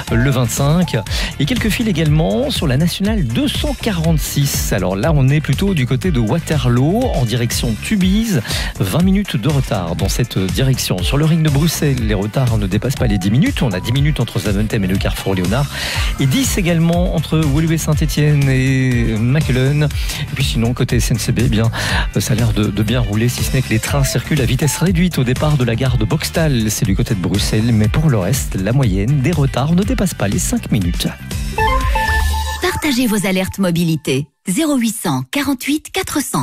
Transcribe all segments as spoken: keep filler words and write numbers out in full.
le vingt-cinq. Et quelques files également sur la nationale deux cent quarante-six. Alors là, on est plutôt du côté de Waterloo, en direction Tubize. vingt minutes de retard dans cette direction. Sur le ring de Bruxelles, les retards ne dépassent pas les dix minutes. On a dix minutes entre Zaventem et le Carrefour Léonard. Et dix également entre Woluwe-Saint-Étienne et Mechelen. Et puis sinon, côté S N C B, eh bien, ça a l'air de, de bien rouler, si ce n'est que les trains circulent à vitesse réduite au départ de la gare de Boxtal. C'est du côté de Bruxelles. Mais pour le reste, la moyenne des retards ne dépasse pas les cinq minutes. Partagez vos alertes mobilité. zéro huit cent quarante-huit quatre cents.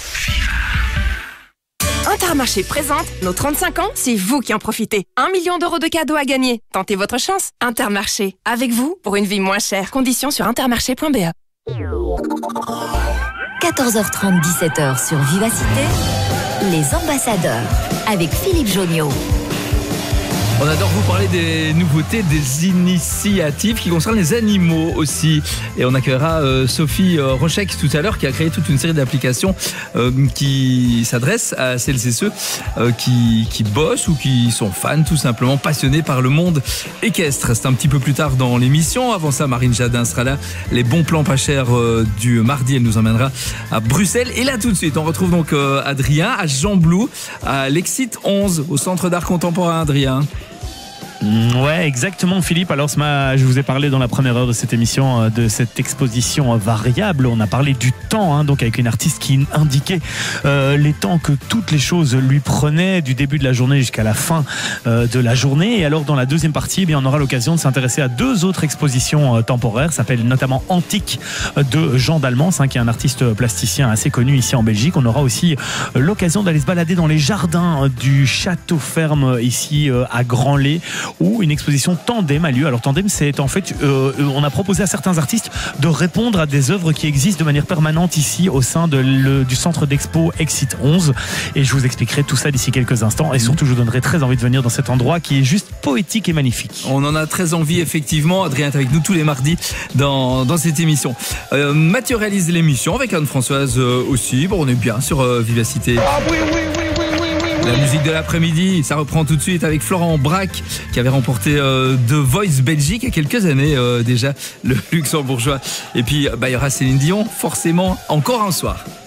Intermarché présente nos trente-cinq ans, c'est vous qui en profitez. Un million d'euros de cadeaux à gagner. Tentez votre chance. Intermarché, avec vous pour une vie moins chère. Conditions sur intermarché point b e. quatorze heures trente, dix-sept heures sur Vivacité, les ambassadeurs avec Philippe Jonniot. On adore vous parler des nouveautés, des initiatives qui concernent les animaux aussi. Et on accueillera euh, Sophie euh, Rochek tout à l'heure qui a créé toute une série d'applications euh, qui s'adressent à celles et ceux euh, qui, qui bossent ou qui sont fans, tout simplement passionnés par le monde équestre. C'est un petit peu plus tard dans l'émission. Avant ça, Marine Jadin sera là. Les bons plans pas chers euh, du mardi, elle nous emmènera à Bruxelles. Et là tout de suite, on retrouve donc euh, Adrien à Jean-Blou, à l'Exit onze, au Centre d'art contemporain. Adrien. Ouais, exactement, Philippe. Alors, ce ma... je vous ai parlé dans la première heure de cette émission de cette exposition variable. On a parlé du temps, hein, donc avec une artiste qui indiquait euh, les temps que toutes les choses lui prenaient du début de la journée jusqu'à la fin euh, de la journée. Et alors, dans la deuxième partie, eh bien, on aura l'occasion de s'intéresser à deux autres expositions euh, temporaires. Ça s'appelle notamment Antique de Jean Dalmans, hein, qui est un artiste plasticien assez connu ici en Belgique. On aura aussi euh, l'occasion d'aller se balader dans les jardins euh, du château ferme ici euh, à Grand-Lay, où une exposition Tandem a lieu. Alors Tandem, c'est en fait, euh, on a proposé à certains artistes de répondre à des œuvres qui existent de manière permanente ici au sein de le, du centre d'expo Exit onze. Et je vous expliquerai tout ça d'ici quelques instants. Et surtout, je vous donnerai très envie de venir dans cet endroit qui est juste poétique et magnifique. On en a très envie, effectivement. Adrien est avec nous tous les mardis dans, dans cette émission. Euh, Mathieu réalise l'émission avec Anne-Françoise euh, aussi. Bon, on est bien sur euh, Vivacité. Ah oui, oui, oui, oui, oui, oui. La musique de l'après-midi, ça reprend tout de suite avec Florent Braque qui avait remporté euh, The Voice Belgique il y a quelques années euh, déjà, le luxembourgeois. Et puis bah, il y aura Céline Dion, forcément, encore un soir.